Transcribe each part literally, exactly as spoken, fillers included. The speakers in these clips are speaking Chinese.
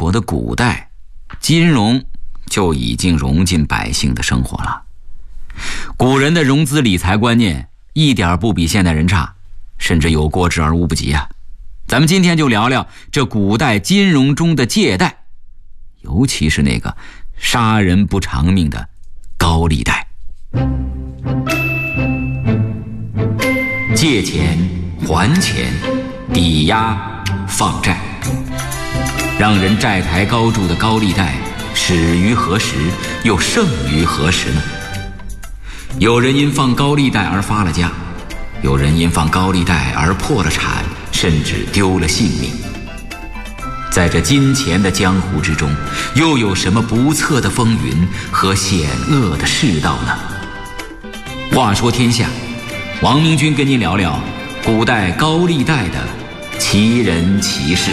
国的古代，金融就已经融进百姓的生活了。古人的融资理财观念一点不比现代人差，甚至有过之而无不及啊。咱们今天就聊聊这古代金融中的借贷，尤其是那个杀人不偿命的高利贷。借钱、还钱、抵押、放债，让人债台高筑的高利贷始于何时，又胜于何时呢？有人因放高利贷而发了家，有人因放高利贷而破了产，甚至丢了性命。在这金钱的江湖之中，又有什么不测的风云和险恶的世道呢？话说天下，王明君跟您聊聊古代高利贷的奇人奇事。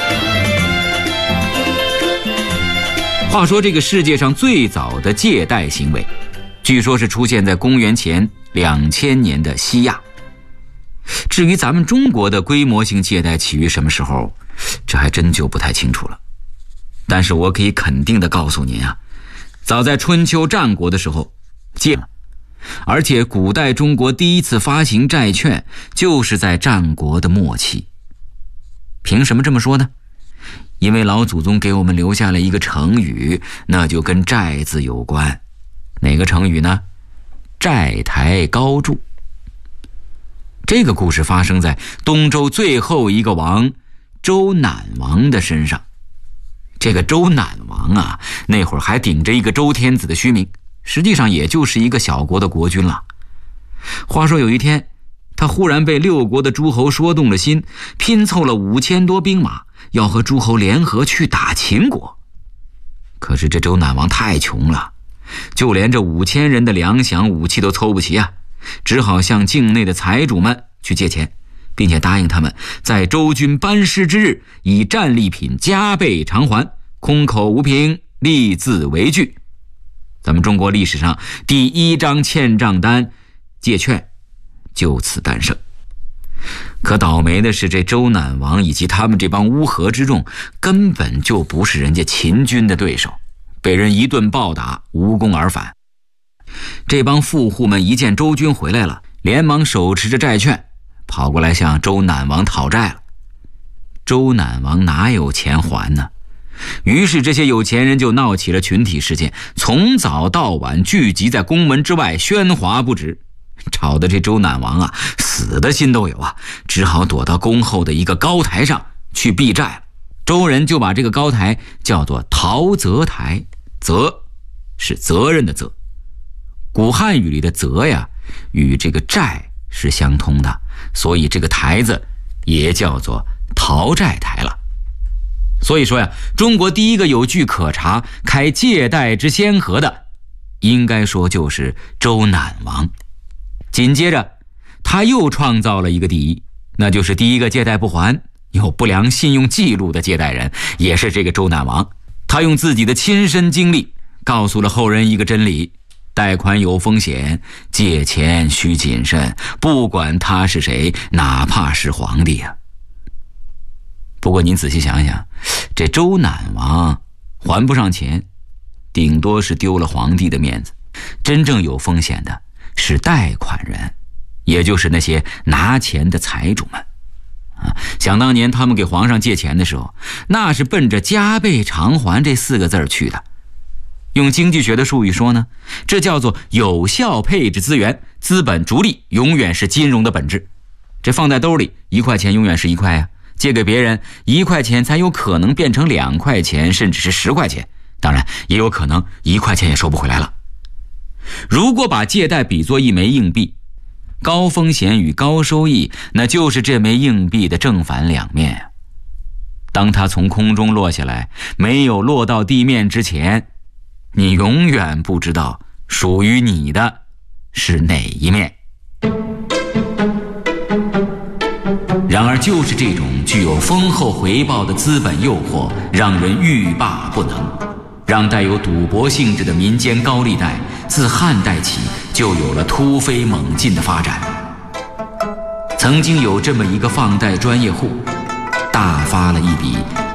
话说这个世界上最早的借贷行为，据说是出现在公元前两千年的西亚。至于咱们中国的规模性借贷起于什么时候，这还真就不太清楚了。但是我可以肯定地告诉您啊，早在春秋战国的时候借了，而且古代中国第一次发行债券就是在战国的末期。凭什么这么说呢？因为老祖宗给我们留下了一个成语，那就跟债字有关。哪个成语呢？债台高筑。这个故事发生在东周最后一个王周赧王的身上。这个周赧王啊，那会儿还顶着一个周天子的虚名，实际上也就是一个小国的国君了。话说有一天，他忽然被六国的诸侯说动了心，拼凑了五千多兵马，要和诸侯联合去打秦国。可是这周赧王太穷了，就连这五千人的粮饷武器都凑不齐啊，只好向境内的财主们去借钱，并且答应他们在周军班师之日以战利品加倍偿还，空口无凭，立字为据。咱们中国历史上第一张欠账单借券就此诞生。可倒霉的是，这周赧王以及他们这帮乌合之众根本就不是人家秦军的对手，被人一顿暴打，无功而返。这帮富户们一见周军回来了，连忙手持着债券跑过来向周赧王讨债了。周赧王哪有钱还呢？于是这些有钱人就闹起了群体事件，从早到晚聚集在宫门之外，喧哗不止，吵得这周赧王啊死的心都有啊，只好躲到宫后的一个高台上去避债了。周人就把这个高台叫做逃责台，责是责任的责，古汉语里的责呀与这个债是相通的，所以这个台子也叫做逃债台了。所以说呀，中国第一个有据可查开借贷之先河的，应该说就是周赧王。紧接着他又创造了一个第一，那就是第一个借贷不还有不良信用记录的借贷人，也是这个周赧王。他用自己的亲身经历告诉了后人一个真理：贷款有风险，借钱需谨慎，不管他是谁，哪怕是皇帝啊。不过您仔细想想，这周赧王还不上钱，顶多是丢了皇帝的面子，真正有风险的是贷款人，也就是那些拿钱的财主们啊。想当年他们给皇上借钱的时候，那是奔着加倍偿还这四个字儿去的。用经济学的术语说呢，这叫做有效配置资源，资本逐利永远是金融的本质。这放在兜里一块钱永远是一块啊，借给别人一块钱才有可能变成两块钱，甚至是十块钱，当然也有可能一块钱也收不回来了。如果把借贷比作一枚硬币，高风险与高收益，那就是这枚硬币的正反两面。当它从空中落下来，没有落到地面之前，你永远不知道属于你的是哪一面。然而就是这种具有丰厚回报的资本诱惑，让人欲罢不能，让带有赌博性质的民间高利贷自汉代起就有了突飞猛进的发展。曾经有这么一个放贷专业户，大发了一笔